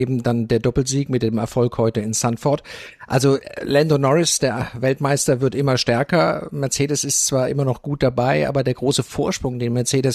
eben dann der Doppelsieg mit dem Erfolg heute in Zandvoort. Also Lando Norris, der Weltmeister, wird immer stärker. Mercedes ist zwar immer noch gut dabei, aber der große Vorsprung, den Mercedes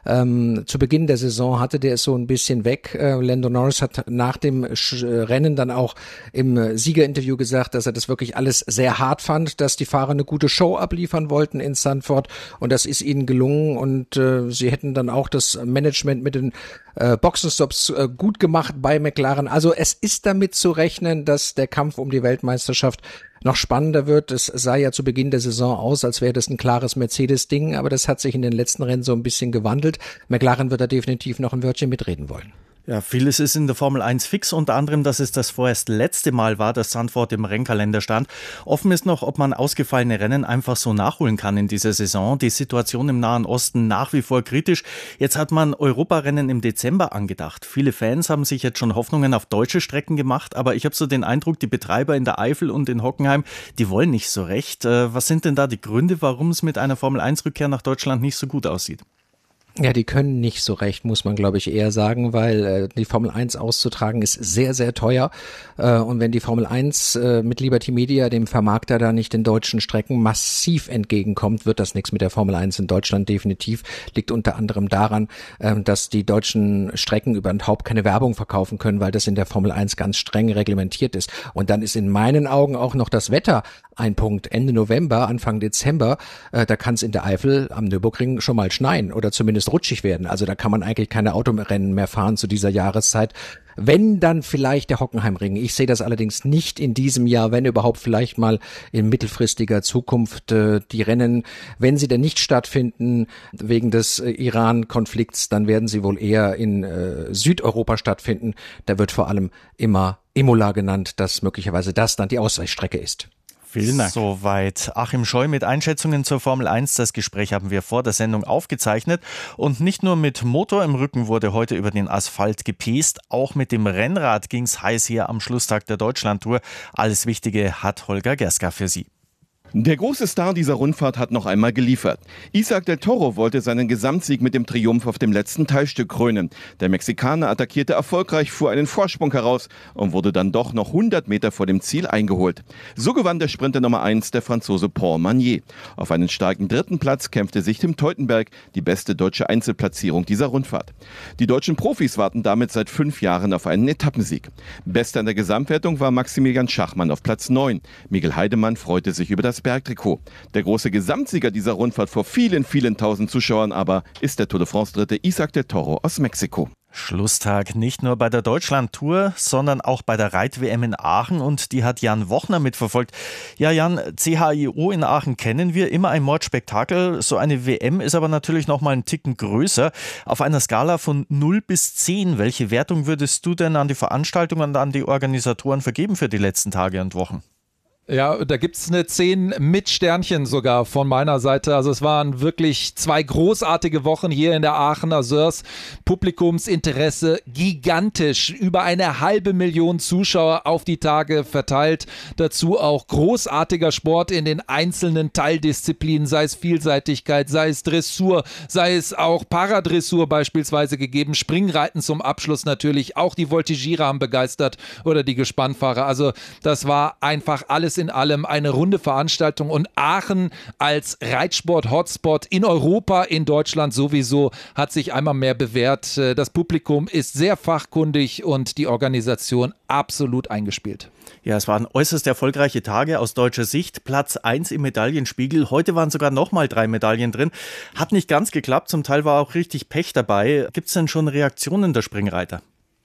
zu Beginn der Saison hatte, der ist so ein bisschen weg. Lando Norris hat nach dem Rennen dann auch im Siegerinterview gesagt, dass er das wirklich alles sehr hart fand, dass die Fahrer eine gute Show abliefern wollten in Zandvoort, und das ist ihnen gelungen, und sie hätten dann auch das Management mit den Boxenstops gut gemacht bei McLaren. Also es ist damit zu rechnen, dass der Kampf um die Weltmeisterschaft noch spannender wird. Es sah ja zu Beginn der Saison aus, als wäre das ein klares Mercedes-Ding, aber das hat sich in den letzten Rennen so ein bisschen gewandelt. McLaren wird da definitiv noch ein Wörtchen mitreden wollen. Ja, vieles ist in der Formel 1 fix, unter anderem, dass es das vorerst letzte Mal war, dass Zandvoort im Rennkalender stand. Offen ist noch, ob man ausgefallene Rennen einfach so nachholen kann in dieser Saison. Die Situation im Nahen Osten nach wie vor kritisch. Jetzt hat man Europarennen im Dezember angedacht. Viele Fans haben sich jetzt schon Hoffnungen auf deutsche Strecken gemacht, aber ich habe so den Eindruck, die Betreiber in der Eifel und in Hockenheim, die wollen nicht so recht. Was sind denn da die Gründe, warum es mit einer Formel 1-Rückkehr nach Deutschland nicht so gut aussieht? Ja, die können nicht so recht, muss man glaube ich eher sagen, weil die Formel 1 auszutragen ist sehr, sehr teuer, und wenn die Formel 1 mit Liberty Media, dem Vermarkter, da nicht den deutschen Strecken massiv entgegenkommt, wird das nichts mit der Formel 1 in Deutschland definitiv. Liegt unter anderem daran, dass die deutschen Strecken überhaupt keine Werbung verkaufen können, weil das in der Formel 1 ganz streng reglementiert ist. Und dann ist in meinen Augen auch noch das Wetter ein Punkt. Ende November, Anfang Dezember, da kann es in der Eifel am Nürburgring schon mal schneien oder zumindest rutschig werden. Also da kann man eigentlich keine Autorennen mehr fahren zu dieser Jahreszeit. Wenn, dann vielleicht der Hockenheimring. Ich sehe das allerdings nicht in diesem Jahr, wenn überhaupt vielleicht mal in mittelfristiger Zukunft die Rennen, wenn sie denn nicht stattfinden wegen des Iran-Konflikts, dann werden sie wohl eher in Südeuropa stattfinden. Da wird vor allem immer Imola genannt, dass möglicherweise das dann die Ausweichstrecke ist. Vielen Dank. Soweit Achim Scheu mit Einschätzungen zur Formel 1. Das Gespräch haben wir vor der Sendung aufgezeichnet. Und nicht nur mit Motor im Rücken wurde heute über den Asphalt gepäst, auch mit dem Rennrad ging's heiß hier am Schlusstag der Deutschlandtour. Alles Wichtige hat Holger Gerska für Sie. Der große Star dieser Rundfahrt hat noch einmal geliefert. Isaac del Toro wollte seinen Gesamtsieg mit dem Triumph auf dem letzten Teilstück krönen. Der Mexikaner attackierte erfolgreich, fuhr einen Vorsprung heraus und wurde dann doch noch 100 Meter vor dem Ziel eingeholt. So gewann der Sprinter Nummer 1, der Franzose Paul Magnier. Auf einen starken dritten Platz kämpfte sich Tim Teutenberg, die beste deutsche Einzelplatzierung dieser Rundfahrt. Die deutschen Profis warten damit seit 5 Jahren auf einen Etappensieg. Bester in der Gesamtwertung war Maximilian Schachmann auf Platz 9. Miguel Heidemann freute sich über das Bergtrikot. Der große Gesamtsieger dieser Rundfahrt vor vielen, vielen tausend Zuschauern aber ist der Tour de France-Dritte Isaac del Toro aus Mexiko. Schlusstag nicht nur bei der Deutschlandtour, sondern auch bei der Reit-WM in Aachen, und die hat Jan Wochner mitverfolgt. Ja, Jan, CHIO in Aachen kennen wir, immer ein Mordspektakel. So eine WM ist aber natürlich noch mal einen Ticken größer. Auf einer Skala von 0 bis 10, welche Wertung würdest du denn an die Veranstaltung und an die Organisatoren vergeben für die letzten Tage und Wochen? Ja, da gibt's eine 10 mit Sternchen sogar von meiner Seite. Also es waren wirklich 2 großartige Wochen hier in der Aachener Sörs. Publikumsinteresse gigantisch. Über 500.000 Zuschauer auf die Tage verteilt. Dazu auch großartiger Sport in den einzelnen Teildisziplinen, sei es Vielseitigkeit, sei es Dressur, sei es auch Paradressur beispielsweise gegeben. Springreiten zum Abschluss natürlich. Auch die Voltigierer haben begeistert oder die Gespannfahrer. Also das war einfach alles in allem eine runde Veranstaltung, und Aachen als Reitsport-Hotspot in Europa, in Deutschland sowieso, hat sich einmal mehr bewährt. Das Publikum ist sehr fachkundig und die Organisation absolut eingespielt. Ja, es waren äußerst erfolgreiche Tage aus deutscher Sicht. Platz 1 im Medaillenspiegel. Heute waren sogar nochmal 3 Medaillen drin. Hat nicht ganz geklappt, zum Teil war auch richtig Pech dabei. Gibt es denn schon Reaktionen der Springreiter?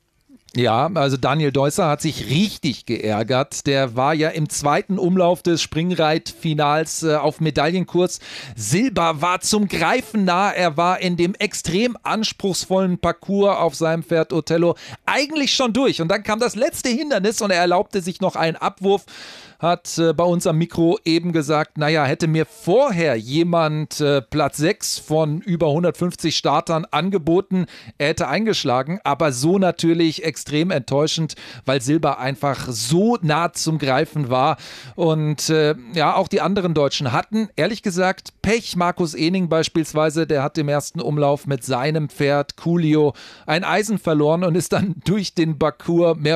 Ja, also Daniel Deusser hat sich richtig geärgert. Der war ja im zweiten Umlauf des Springreitfinals auf Medaillenkurs. Silber war zum Greifen nah. Er war in dem extrem anspruchsvollen Parcours auf seinem Pferd Othello eigentlich schon durch. Und dann kam das letzte Hindernis und er erlaubte sich noch einen Abwurf. Hat bei uns am Mikro eben gesagt, naja, hätte mir vorher jemand Platz 6 von über 150 Startern angeboten, er hätte eingeschlagen, aber so natürlich extrem enttäuschend, weil Silber einfach so nah zum Greifen war. Und auch die anderen Deutschen hatten, ehrlich gesagt, Pech. Markus Ehning beispielsweise, der hat im ersten Umlauf mit seinem Pferd Coolio ein Eisen verloren und ist dann durch den Parcours mehr